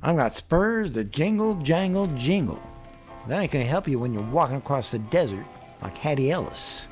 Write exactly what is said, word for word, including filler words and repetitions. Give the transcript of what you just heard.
I've got spurs that jingle, jangle, jingle. That ain't gonna help you when you're walking across the desert like Hattie Ellis.